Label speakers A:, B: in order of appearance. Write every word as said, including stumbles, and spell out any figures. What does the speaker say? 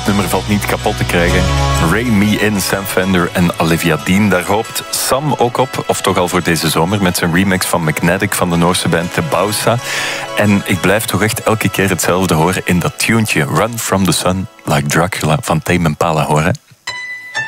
A: nummer valt niet kapot te krijgen. Ray Me In, Sam Fender en Olivia Dean. Daar hoopt Sam ook op, of toch al voor deze zomer, met zijn remix van Magnetic van de Noorse band The Bausa. En ik blijf toch echt elke keer hetzelfde horen in dat tuentje. Run From The Sun, Like Dracula van Tame Impala horen.